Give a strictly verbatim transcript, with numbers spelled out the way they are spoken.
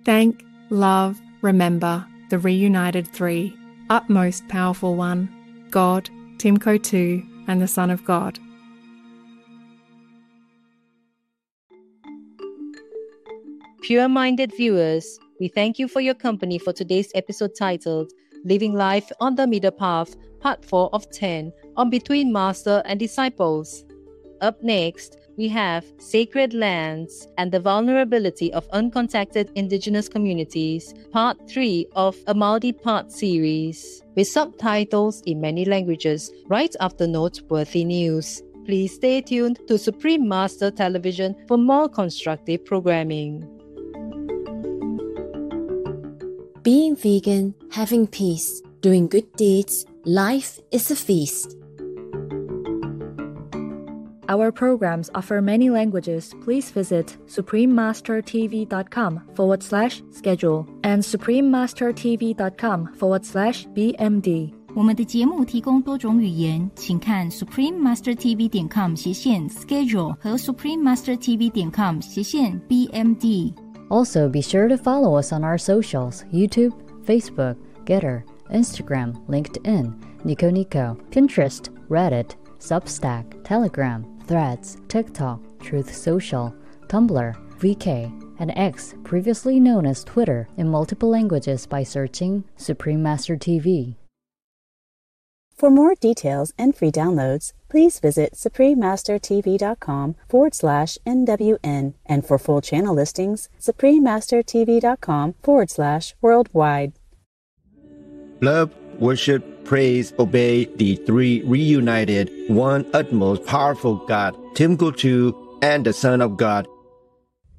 Thank, love, remember the reunited three, utmost powerful one, God, Timko two, and the Son of God. Pure-minded viewers, we thank you for your company for today's episode titled Living Life on the Middle Path, Part four of ten, on Between Master and Disciples. Up next, we have Sacred Lands and the Vulnerability of Uncontacted Indigenous Communities, Part three of a multi-part series, with subtitles in many languages right after noteworthy news. Please stay tuned to Supreme Master Television for more constructive programming. Being vegan, having peace, doing good deeds, life is a feast. Our programs offer many languages. Please visit suprememastertv.com forward slash schedule and suprememastertv.com forward slash BMD. 我们的节目提供多种语言，请看 suprememastertv 点 com 斜线 schedule 和 suprememastertv 点 com 斜线 B M D. Also, be sure to follow us on our socials: YouTube, Facebook, Getter, Instagram, LinkedIn, Nico Nico, Pinterest, Reddit, Substack, Telegram, Threads, TikTok, Truth Social, Tumblr, V K, and X, previously known as Twitter, in multiple languages by searching Supreme Master T V. For more details and free downloads, please visit suprememastertv.com forward slash NWN, and for full channel listings, suprememastertv.com forward slash worldwide. Love, worship, praise, obey the three reunited, one utmost powerful God, Timko two, and the Son of God,